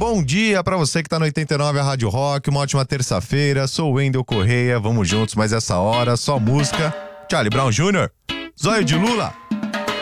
Bom dia pra você que tá no 89, a Rádio Rock. Uma ótima terça-feira. Sou o Wendel Correia. Vamos juntos mais essa hora. Só música. Charlie Brown Jr., Zóio de Lula.